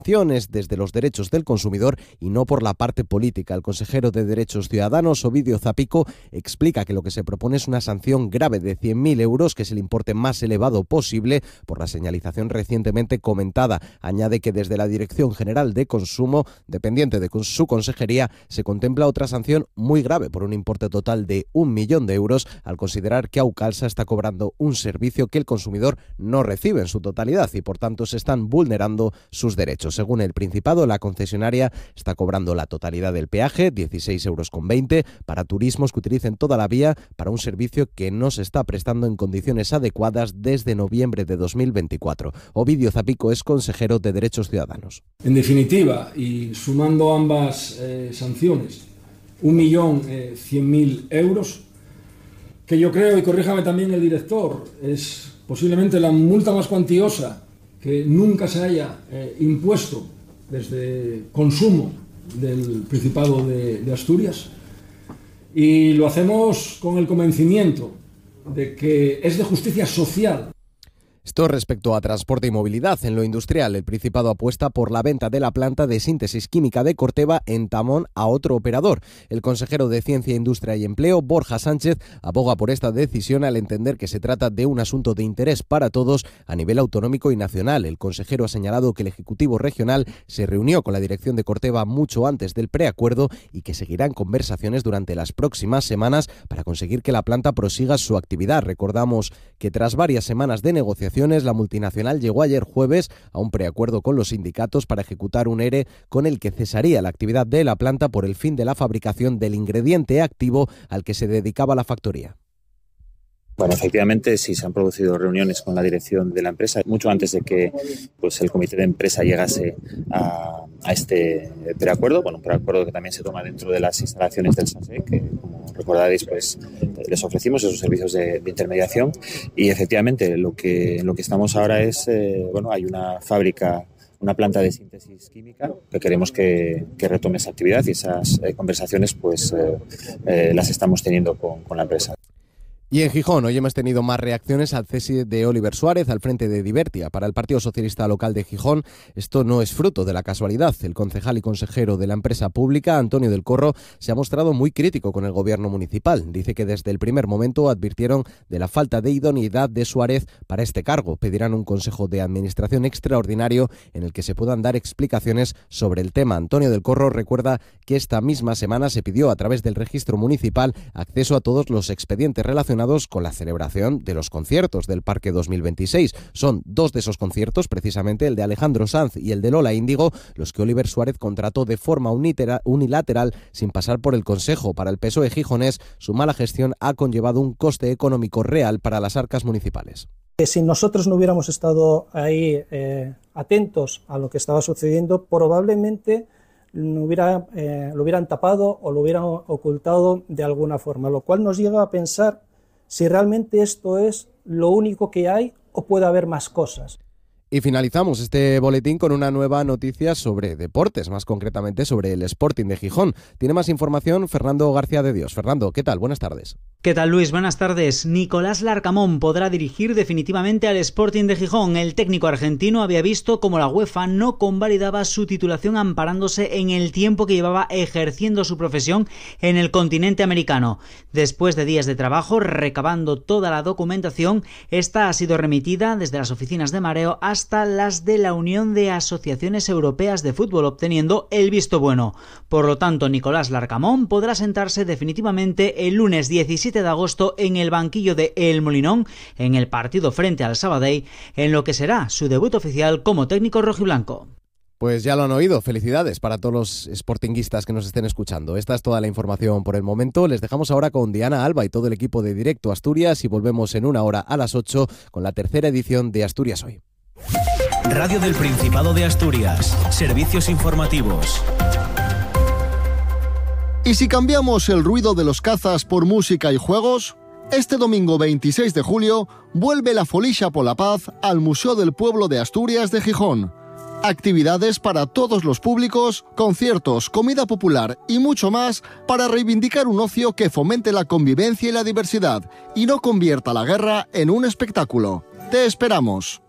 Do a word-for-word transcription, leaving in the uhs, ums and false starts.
desde los derechos del consumidor y no por la parte política. El consejero de Derechos Ciudadanos, Ovidio Zapico, explica que lo que se propone es una sanción grave de cien mil euros, que es el importe más elevado posible por la señalización recientemente comentada. Añade que desde la Dirección General de Consumo, dependiente de su consejería, se contempla otra sanción muy grave por un importe total de un millón de euros al considerar que Aucalsa está cobrando un servicio que el consumidor no recibe en su totalidad y por tanto se están vulnerando sus derechos. Según el Principado, la concesionaria está cobrando la totalidad del peaje, dieciséis euros con veinte, para turismos que utilicen toda la vía para un servicio que no se está prestando en condiciones adecuadas desde noviembre de dos mil veinticuatro. Ovidio Zapico es consejero de Derechos Ciudadanos. En definitiva, y sumando ambas eh, sanciones, un millón eh, cien mil euros, que yo creo, y corríjame también el director, es posiblemente la multa más cuantiosa que nunca se haya eh, impuesto desde consumo del Principado de, de Asturias, y lo hacemos con el convencimiento de que es de justicia social. Esto respecto a transporte y movilidad. En lo industrial, el Principado apuesta por la venta de la planta de síntesis química de Corteva en Tamón a otro operador. El consejero de Ciencia, Industria y Empleo, Borja Sánchez, aboga por esta decisión al entender que se trata de un asunto de interés para todos a nivel autonómico y nacional. El consejero ha señalado que el Ejecutivo Regional se reunió con la dirección de Corteva mucho antes del preacuerdo y que seguirán conversaciones durante las próximas semanas para conseguir que la planta prosiga su actividad. Recordamos que tras varias semanas de negociación, la multinacional llegó ayer jueves a un preacuerdo con los sindicatos para ejecutar un ERE con el que cesaría la actividad de la planta por el fin de la fabricación del ingrediente activo al que se dedicaba la factoría. Bueno, efectivamente sí se han producido reuniones con la dirección de la empresa mucho antes de que pues, el comité de empresa llegase a, a este preacuerdo. Bueno, un preacuerdo que también se toma dentro de las instalaciones del SASE, que como recordaréis pues les ofrecimos esos servicios de, de intermediación, y efectivamente lo que, lo que estamos ahora es, eh, bueno, hay una fábrica, una planta de síntesis química que queremos que, que retome esa actividad, y esas eh, conversaciones pues eh, eh, las estamos teniendo con, con la empresa. Y en Gijón, hoy hemos tenido más reacciones al cese de Oliver Suárez al frente de Divertia. Para el Partido Socialista Local de Gijón, esto no es fruto de la casualidad. El concejal y consejero de la empresa pública, Antonio del Corro, se ha mostrado muy crítico con el gobierno municipal. Dice que desde el primer momento advirtieron de la falta de idoneidad de Suárez para este cargo. Pedirán un consejo de administración extraordinario en el que se puedan dar explicaciones sobre el tema. Antonio del Corro recuerda que esta misma semana se pidió a través del registro municipal acceso a todos los expedientes relacionados con la celebración de los conciertos del Parque dos mil veintiséis. Son dos de esos conciertos, precisamente el de Alejandro Sanz y el de Lola Índigo, los que Oliver Suárez contrató de forma unilateral sin pasar por el Consejo. Para el P S O E gijonés, su mala gestión ha conllevado un coste económico real para las arcas municipales. Si nosotros no hubiéramos estado ahí eh, atentos a lo que estaba sucediendo, probablemente lo, hubiera, eh, lo hubieran tapado o lo hubieran ocultado de alguna forma, lo cual nos lleva a pensar si realmente esto es lo único que hay o puede haber más cosas. Y finalizamos este boletín con una nueva noticia sobre deportes, más concretamente sobre el Sporting de Gijón. Tiene más información Fernando García de Dios. Fernando, ¿qué tal? Buenas tardes. ¿Qué tal, Luis? Buenas tardes. Nicolás Larcamón podrá dirigir definitivamente al Sporting de Gijón. El técnico argentino había visto como la UEFA no convalidaba su titulación amparándose en el tiempo que llevaba ejerciendo su profesión en el continente americano. Después de días de trabajo, recabando toda la documentación, esta ha sido remitida desde las oficinas de Mareo hasta hasta las de la Unión de Asociaciones Europeas de Fútbol, obteniendo el visto bueno. Por lo tanto, Nicolás Larcamón podrá sentarse definitivamente el lunes diecisiete de agosto en el banquillo de El Molinón, en el partido frente al Sabadell, en lo que será su debut oficial como técnico rojiblanco. Pues ya lo han oído, felicidades para todos los sportinguistas que nos estén escuchando. Esta es toda la información por el momento. Les dejamos ahora con Diana Alba y todo el equipo de Directo Asturias y volvemos en una hora a las ocho con la tercera edición de Asturias Hoy. Radio del Principado de Asturias. Servicios informativos. ¿Y si cambiamos el ruido de los cazas por música y juegos? Este domingo veintiséis de julio vuelve la Folixa pola Paz al Museo del Pueblo de Asturias de Gijón. Actividades para todos los públicos, conciertos, comida popular y mucho más para reivindicar un ocio que fomente la convivencia y la diversidad y no convierta la guerra en un espectáculo. ¡Te esperamos!